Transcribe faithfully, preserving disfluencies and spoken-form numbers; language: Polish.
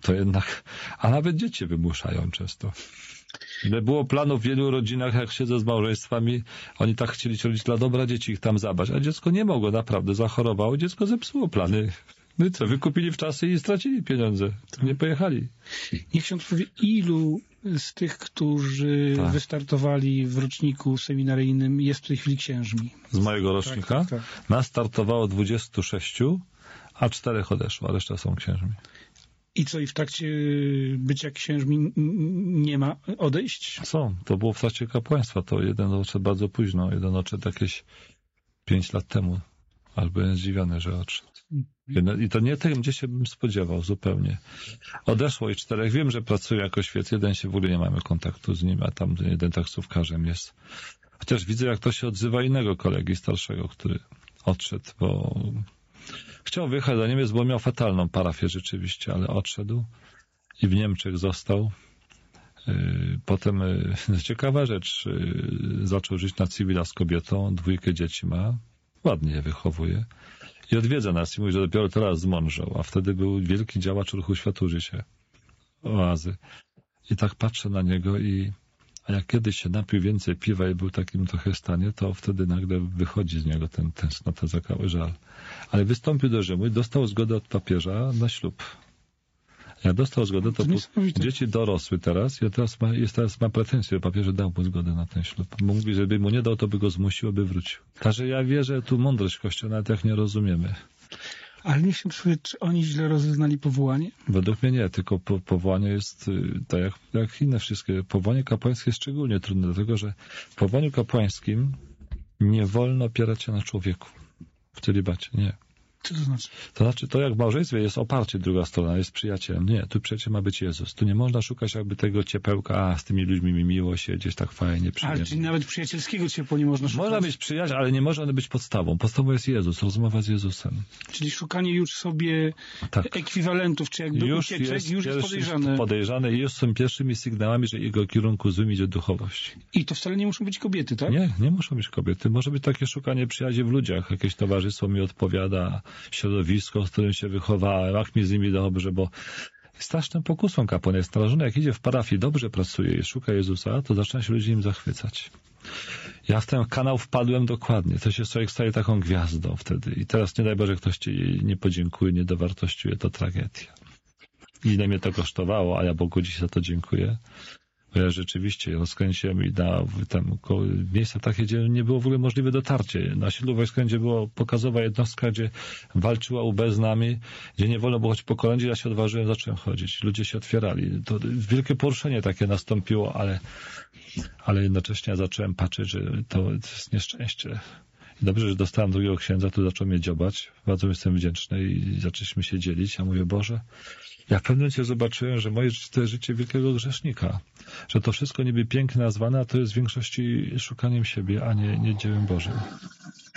to jednak, a nawet dzieci wymuszają często. Ile było planów w wielu rodzinach, jak siedzę z małżeństwami, oni tak chcieli się rodzić dla dobra dzieci, ich tam zabrać, a dziecko nie mogło, naprawdę zachorowało, dziecko zepsuło plany. No i co, wykupili w czasy i stracili pieniądze. Nie pojechali. Niech ksiądz powie, ilu z tych, którzy tak. wystartowali w roczniku seminaryjnym, jest w tej chwili księżmi? Z mojego rocznika? Tak, tak, tak. Nas startowało dwudziestu sześciu, a czterech odeszło, a reszta są księżmi. I co, i w trakcie bycia księżmi nie ma odejść? Są. To było w trakcie kapłaństwa. To jeden odszedł bardzo późno. Jeden odszedł jakieś pięć lat temu. Aż byłem zdziwiony, że odszedł. I to nie tym, gdzie się bym spodziewał zupełnie. Odeszło i czterech. Wiem, że pracują jako świec. Jeden się w ogóle nie mamy kontaktu z nim, a tam jeden taksówkarzem jest. Chociaż widzę, jak to się odzywa innego kolegi starszego, który odszedł, bo chciał wyjechać do Niemiec, bo miał fatalną parafię rzeczywiście, ale odszedł i w Niemczech został. Potem, ciekawa rzecz, zaczął żyć na cywila z kobietą, dwójkę dzieci ma, ładnie je wychowuje i odwiedza nas i mówi, że dopiero teraz zmądrzał, a wtedy był wielki działacz ruchu Światłuży się, oazy. I tak patrzę na niego i a jak kiedyś się napił więcej piwa i był takim trochę stanie, to wtedy nagle wychodzi z niego ten tęsknota za żal. Ale wystąpił do Rzymu i dostał zgodę od papieża na ślub. Jak dostał zgodę, to, to dzieci dorosły teraz i teraz ma, jest, teraz ma pretensje, papież dał mu zgodę na ten ślub. Bo mówi, że by mu nie dał, to by go zmusił, aby wrócił. Także ja wierzę tu mądrość Kościoła, nawet jak nie rozumiemy. Ale niech się czuje, czy oni źle rozeznali powołanie? Według mnie nie, tylko po, powołanie jest tak jak, jak inne wszystkie. Powołanie kapłańskie jest szczególnie trudne, dlatego że w powołaniu kapłańskim nie wolno opierać się na człowieku. W celibacie, nie. Co to znaczy? To znaczy, to jak w małżeństwie jest oparcie, druga strona jest przyjacielem. Nie, tu przyjaciel ma być Jezus. Tu nie można szukać jakby tego ciepełka, a z tymi ludźmi mi miło się, gdzieś tak fajnie, przyjemnie. Ale czyli nawet przyjacielskiego ciepła nie można szukać? Można mieć przyjaźń, ale nie może one być podstawą. Podstawą jest Jezus, rozmowa z Jezusem. Czyli szukanie już sobie tak. ekwiwalentów, czy jakby już ucieczek, jest już jest podejrzane. podejrzane i już są pierwszymi sygnałami, że jego kierunku złym idzie duchowość. I to wcale nie muszą być kobiety, tak? Nie, nie muszą być kobiety. Może być takie szukanie przyjaźni w ludziach. Jakieś towarzystwo mi odpowiada, środowisko, z którym się wychowałem, jak mi z nimi dobrze, bo straszną pokusą kapłan jest narażony, jak idzie w parafii, dobrze pracuje i szuka Jezusa, to zaczyna się ludzi nim zachwycać. Ja w ten kanał wpadłem dokładnie. To się człowiek staje taką gwiazdą wtedy. I teraz nie daj Boże, ktoś ci nie podziękuje, nie dowartościuje, to tragedia. Ile mnie to kosztowało, a ja Bogu dziś za to dziękuję. Bo ja rzeczywiście rozkręciłem i na tam miejsca takie, gdzie nie było w ogóle możliwe dotarcie. Na siedlu wojskach, gdzie była pokazowa jednostka, gdzie walczyła U B z nami, gdzie nie wolno było chodzić po kolędzie, ja się odważyłem, zacząłem chodzić. Ludzie się otwierali. To wielkie poruszenie takie nastąpiło, ale, ale jednocześnie ja zacząłem patrzeć, że to jest nieszczęście. I dobrze, że dostałem drugiego księdza, tu zaczął mnie dziobać. Bardzo jestem wdzięczny i zaczęliśmy się dzielić. Ja mówię, Boże, ja w pewnym momencie zobaczyłem, że moje życie to jest życie wielkiego grzesznika. Że to wszystko niby pięknie nazwane, a to jest w większości szukaniem siebie, a nie, nie dziełem Bożym.